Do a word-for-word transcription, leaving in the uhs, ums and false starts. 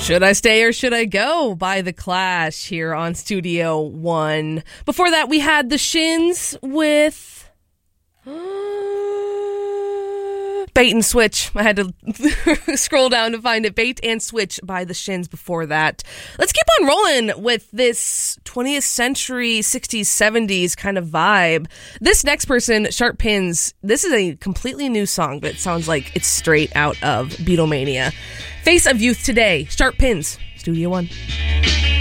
Should I Stay or Should I Go by The Clash here on Studio One. Before that, we had The Shins with Bait and Switch. I had to scroll down to find it. Bait and Switch by The Shins before that. Let's keep on rolling with this twentieth century, sixties, seventies kind of vibe. This next person, Sharp Pins, this is a completely new song, but it sounds like it's straight out of Beatlemania. Face of Youth Today, Sharp Pins, Studio One.